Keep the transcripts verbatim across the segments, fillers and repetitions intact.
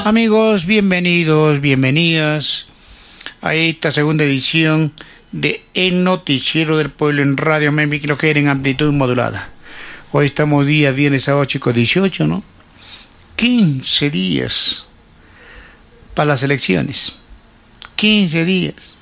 Amigos, bienvenidos, bienvenidas a esta segunda edición de El Noticiero del Pueblo en Radio Memi, que lo que era en amplitud modulada. Hoy estamos día viernes a ocho con dieciocho, ¿no? quince días para las elecciones. quince días.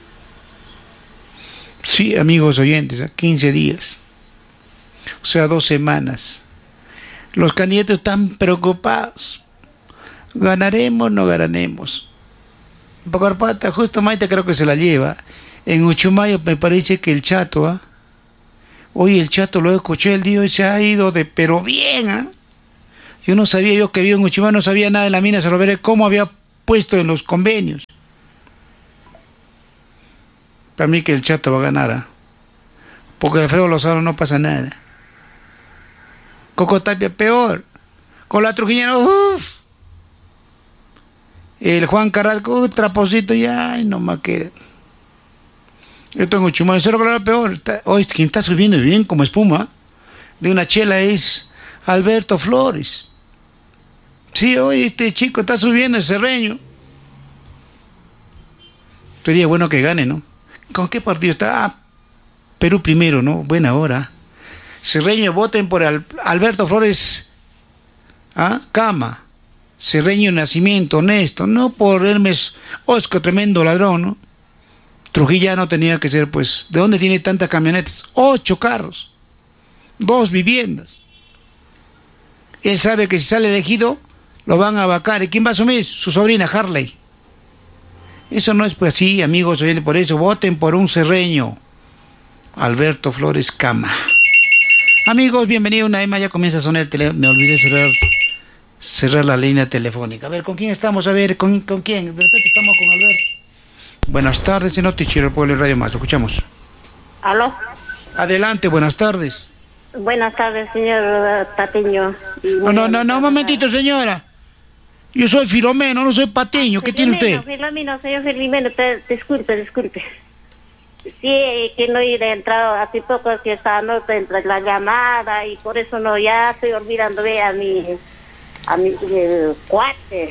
Sí, amigos oyentes, quince días. O sea, dos semanas. Los candidatos están preocupados. ¿Ganaremos o no ganaremos? Pacorpata, justo Maite creo que se la lleva. En Uchumayo me parece que el Chato, ¿ah? ¿eh? Hoy el Chato lo escuché el día y se ha ido de, pero bien, ¿ah? ¿eh? Yo no sabía, yo que vivo en Uchumayo, no sabía nada de la mina, se lo veré cómo había puesto en los convenios. Para mí que el Chato va a ganar, ¿ah? ¿eh? Porque Alfredo Lozano no pasa nada. Coco Tapia peor. Con la Trujillana, uff. El Juan Carrasco, uh, traposito, ya, ay, no más queda. Yo tengo Chumayo, Cerro Colorado peor. Está, hoy quien está subiendo bien como espuma de una chela es Alberto Flores. Sí, hoy este chico está subiendo el Cerreño. Sería bueno que gane, ¿no? ¿Con qué partido está? Ah, Perú primero, ¿no? Buena hora. Cerreño, voten por Al- Alberto Flores. ¿Ah? Cama. Cerreño Nacimiento, honesto, no por Hermes Osco, tremendo ladrón, ¿no? Trujillano tenía que ser, pues, ¿de dónde tiene tantas camionetas? Ocho carros, dos viviendas. Él sabe que si sale elegido, lo van a vacar. ¿Y quién va a asumir? Su sobrina Harley. Eso no es pues así, amigos oyentes, por eso voten por un cerreño. Alberto Flores Cama. Amigos, bienvenidos una vez más, ya comienza a sonar el teléfono, me olvidé cerrar. Cerrar la línea telefónica. A ver, ¿con quién estamos? A ver, ¿con, con quién? De repente estamos con Alberto. Buenas tardes, en Noticiero del Pueblo y Radio Más. Lo escuchamos. ¿Aló? Adelante, buenas tardes. Buenas tardes, señor Patiño. No, no, no, no, un momentito, señora. Yo soy Filomeno, no soy Patiño. ¿Qué tiene usted? Filomeno, señor Filomeno, te, disculpe, disculpe. Sí, que no he entrado hace poco, que estaba no entre la llamada y por eso no, ya estoy olvidando de a mi... a mi eh, cuate.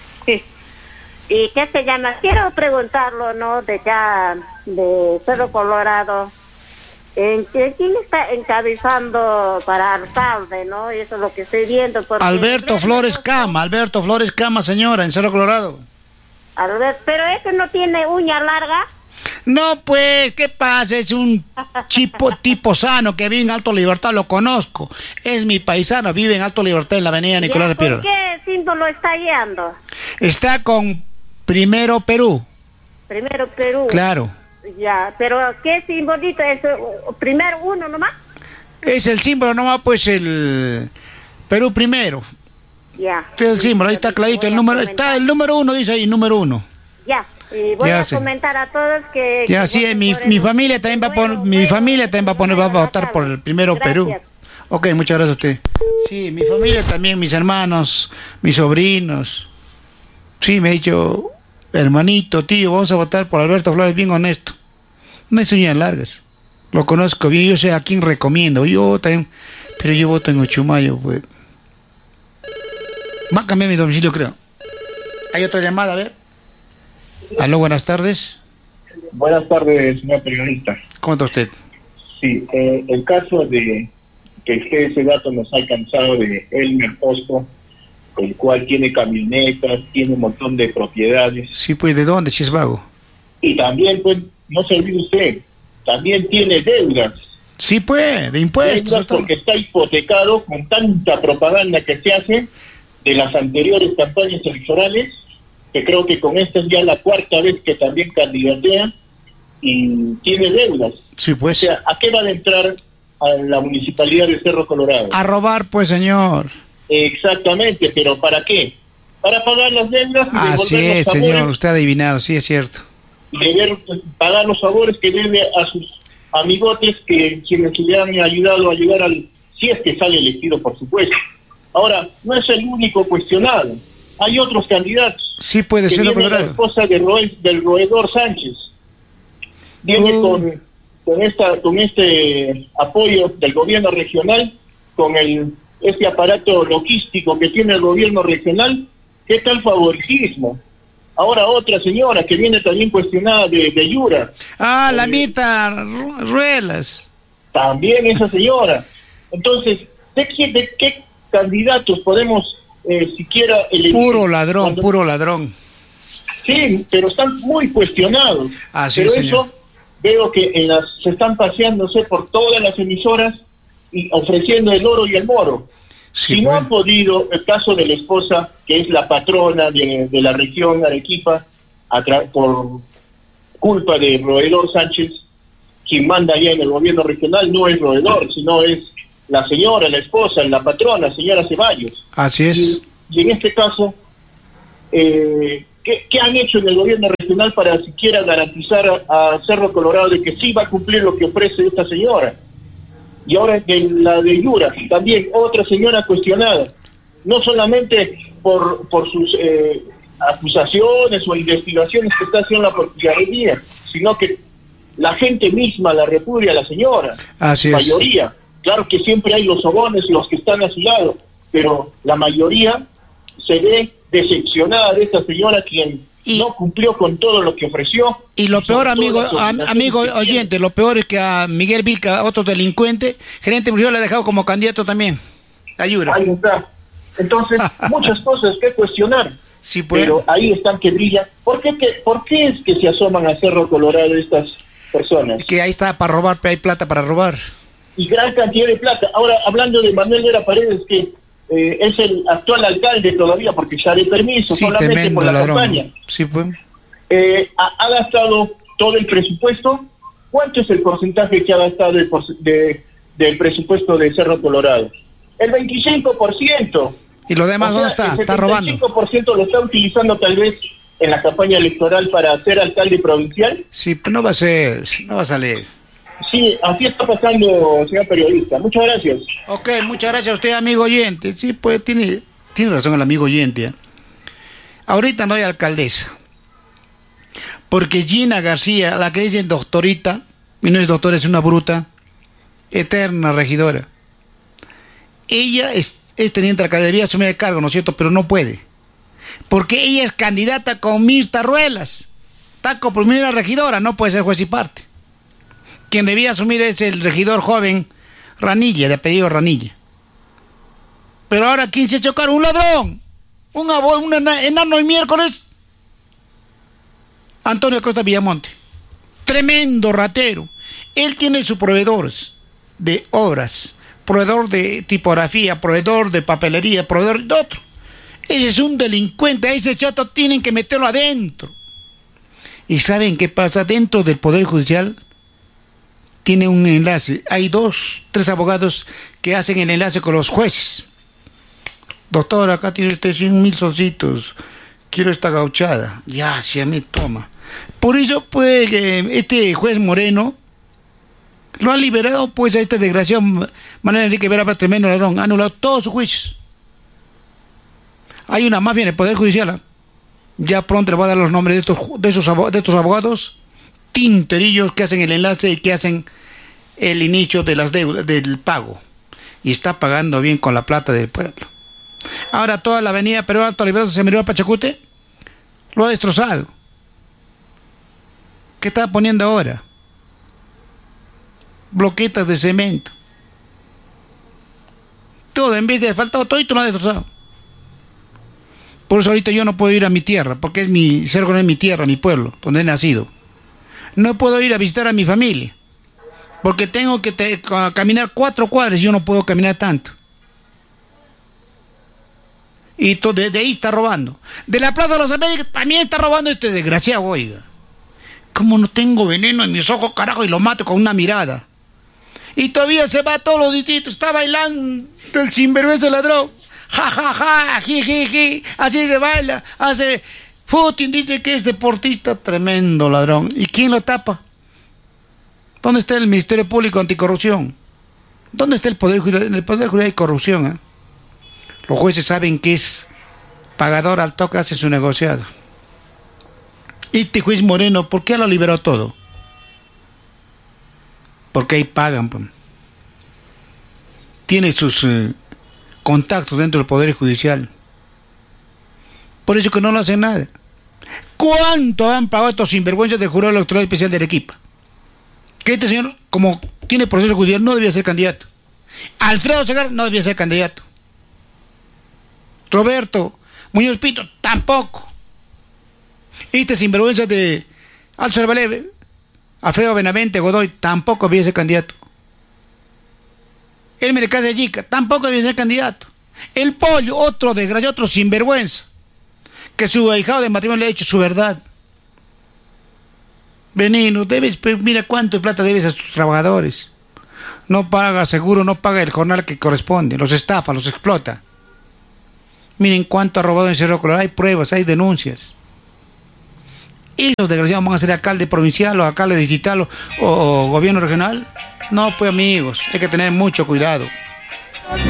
¿Y qué se llama? Quiero preguntarlo, ¿no? De ya, de Cerro Colorado. ¿En qué, ¿Quién está encabezando para alcalde, no? Eso es lo que estoy viendo. Alberto Flores Cama, Alberto Flores Cama, señora, en Cerro Colorado. Albert, pero ese no tiene uña larga. No, pues, ¿qué pasa? Es un chipo, tipo sano que vive en Alto Libertad, lo conozco. Es mi paisano, vive en Alto Libertad en la avenida Nicolás de Piedra. ¿Por qué símbolo está guiando? Está con Primero Perú. Primero Perú. Claro. Ya, pero ¿qué simbolito es? ¿Primero uno nomás? Es el símbolo nomás, pues, el Perú primero. Ya. Es el símbolo, ahí está clarito, el número, está el número uno, dice ahí, número uno. Ya. Y voy ya a sé. comentar a todos que... Ya, que sí, mi, por mi el, familia también va a poner, mi familia también va a poner, va a votar por el primero Gracias. Perú. Ok, muchas gracias a usted. Sí, mi familia también, mis hermanos, mis sobrinos. Sí, me ha dicho, hermanito, tío, vamos a votar por Alberto Flores, bien honesto. No es uñas largas. Lo conozco bien, yo sé a quién recomiendo. Yo también, pero yo voto en Uchumayo, pues. Va a cambiar mi domicilio, creo. Hay otra llamada, a ver. Aló, buenas tardes. Buenas tardes, señor periodista. ¿Cómo está usted? Sí, eh, el caso de que ese dato nos ha alcanzado de Elmer Osco, el cual tiene camionetas, tiene un montón de propiedades. Sí, pues, ¿de dónde? Si es vago. Y también, pues, no se olvide usted, también tiene deudas. Sí, pues, de impuestos. Deudas porque está hipotecado con tanta propaganda que se hace de las anteriores campañas electorales, que creo que con esta es ya la cuarta vez que también candidatea y tiene deudas. Sí, pues. O sea, ¿a qué va a entrar a la municipalidad de Cerro Colorado? A robar, pues, señor. Exactamente, pero ¿para qué? Para pagar las deudas y Así devolver es, los señor, favores, usted ha adivinado, sí, es cierto. y deber, pagar los favores que debe a sus amigotes que quienes le han ayudado a llegar al, si es que sale elegido, por supuesto. Ahora, no es el único cuestionado. Hay otros candidatos. Sí, puede que ser lo viene la colorado. esposa de Roe, del roedor Sánchez. Viene Uh. con, con esta con este apoyo del gobierno regional, con el este aparato logístico que tiene el gobierno regional, ¿Qué tal favoritismo? Ahora otra señora que viene también cuestionada de, de Yura. Ah, la Eh, Mirta Ruelas. También esa señora. Entonces, ¿de qué, de qué candidatos podemos eh, siquiera elegir? Puro ladrón, Cuando... puro ladrón. Sí, pero están muy cuestionados. Así pero es, señor. eso veo que en las, se están paseándose por todas las emisoras y ofreciendo el oro y el moro. Sí, si no pues. han podido, el caso de la esposa, que es la patrona de, de la región Arequipa, a tra- por culpa de Roedor Sánchez, quien manda allá en el gobierno regional no es Roedor, sino es la señora, la esposa, la patrona, señora Ceballos. Así es. Y, y en este caso, eh, ¿qué, ¿qué han hecho en el gobierno regional para siquiera garantizar a, a Cerro Colorado de que sí va a cumplir lo que ofrece esta señora? Y ahora de la de Yura, también otra señora cuestionada, no solamente por, por sus eh, acusaciones o investigaciones que está haciendo la Procuraduría, sino que la gente misma la repudia a la señora, Así es. mayoría. Claro que siempre hay los sobones, los que están a su lado, pero la mayoría se ve decepcionada de esta señora quien Y- no cumplió con todo lo que ofreció. Y lo sobre peor, todo amigo, las am- obligaciones amigo que tiene. oyente, lo peor es que a Miguel Vilca, otro delincuente, gerente municipal, le ha dejado como candidato también. Ayuda. Ahí está. Entonces, muchas cosas que cuestionar, Sí, pues. pero ahí están que brillan. ¿Por qué, que, ¿Por qué es que se asoman a Cerro Colorado estas personas? Que ahí está para robar, pero hay plata para robar. Y gran cantidad de plata. Ahora, hablando de Manuel Vera Paredes, que eh, es el actual alcalde todavía, porque ya de permiso, Sí, solamente tremendo por la ladrón. campaña. Sí, pues. Eh, ha, ha gastado todo el presupuesto. ¿Cuánto es el porcentaje que ha gastado el por- de, del presupuesto de Cerro Colorado? El veinticinco por ciento. Y lo demás, O sea, ¿dónde está? el Está robando. setenta y cinco por ciento lo está utilizando tal vez en la campaña electoral para ser alcalde provincial. Sí, pues no va a ser, no va a salir. Sí, así está pasando, señor periodista. Muchas gracias. Ok, muchas gracias a usted, amigo oyente. Sí, pues tiene, tiene razón el amigo oyente. ¿eh? Ahorita no hay alcaldesa. Porque Gina García, la que dicen doctorita, y no es doctora, es una bruta, eterna regidora. Ella es, es teniente alcalde, debía asumir el cargo, ¿no es cierto? Pero no puede. Porque ella es candidata con Mirta Ruelas. Está como primera regidora, no puede ser juez y parte. Quien debía asumir es el regidor joven Ranilla, de apellido Ranilla. Pero ahora, ¿quién se echó cargo? ¡Un ladrón! Un, abo- un ena- enano de miércoles. Antonio Acosta Villamonte. Tremendo ratero. Él tiene sus proveedores de obras, proveedor de tipografía, proveedor de papelería, proveedor de otro. Ese es un delincuente. A ese chato tienen que meterlo adentro. ¿Y saben qué pasa? Dentro del Poder Judicial tiene un enlace. Hay dos, tres abogados que hacen el enlace con los jueces. Doctor, acá tiene usted cien mil solcitos. Quiero esta gauchada. Ya, si a mí toma. Por eso, pues, eh, este juez Moreno lo ha liberado, pues, a este desgraciado Manuel Enrique Vera, tremendo ladrón. Ha anulado todos sus juicios. Hay una mafia en el Poder Judicial. ¿eh? Ya pronto le voy a dar los nombres de estos, de esos, abo- de estos abogados tinterillos que hacen el enlace y que hacen el inicio de las deudas, del pago. Y está pagando bien con la plata del pueblo. Ahora toda la avenida Perú Alto Libertad se miró a Pachacute, lo ha destrozado. ¿Qué está poniendo ahora? Bloquetas de cemento. Todo, en vez de asfaltado, todo lo ha destrozado. Por eso ahorita yo no puedo ir a mi tierra, porque es mi, Cerro no es mi tierra, mi pueblo, donde he nacido. No puedo ir a visitar a mi familia, porque tengo que te, ca- caminar cuatro cuadras y yo no puedo caminar tanto. Y to- de, de ahí está robando. De la Plaza de las Américas también está robando este desgraciado, oiga. ¿Cómo no tengo veneno en mis ojos, carajo? Y lo mato con una mirada. Y todavía se va a todos los distritos, está bailando el sinvergüenza ladrón. Ja, ja, ja, ji, ji, ji. Así se baila, hace footing, dice que es deportista, tremendo ladrón. ¿Y quién lo tapa? ¿Dónde está el Ministerio Público Anticorrupción? ¿Dónde está el Poder Judicial? En el Poder Judicial hay corrupción, ¿eh? Los jueces saben que es pagador al toque, hace su negociado. Y este juez Moreno, ¿por qué lo liberó todo? Porque ahí pagan, pues. Tiene sus eh, contactos dentro del Poder Judicial. Por eso que no lo hacen nada. ¿Cuánto han pagado estos sinvergüenzas del Jurado Electoral Especial de Arequipa? Que este señor, como tiene proceso judicial, no debía ser candidato. Alfredo Segar no debía ser candidato. Roberto Muñoz Pinto tampoco. Este sinvergüenza de Alzo Arbaleve, Alfredo Benavente Godoy, tampoco debía ser candidato. El Mercado de Yica tampoco debía ser candidato. El Pollo, otro desgraciado, otro sinvergüenza, que su ahijado de matrimonio le ha hecho su verdad. Benino, debes, mira cuánto plata debes a tus trabajadores. No paga seguro, no paga el jornal que corresponde, los estafa, los explota. Miren cuánto ha robado en Cerro Colorado, hay pruebas, hay denuncias. ¿Y los desgraciados van a ser alcalde provincial o alcalde digital o, o, o gobierno regional? No, pues amigos, hay que tener mucho cuidado.